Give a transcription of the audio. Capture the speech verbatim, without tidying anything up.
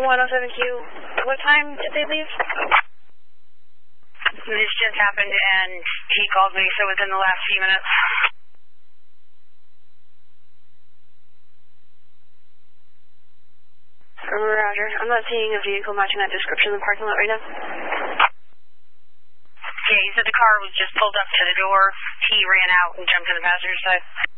one oh seven Q. What time did they leave? This just happened and he called me, so within the last few minutes. Roger. I'm not seeing a vehicle matching that description in the parking lot right now. Yeah, he said the car was just pulled up to the door. He ran out and jumped to the passenger side.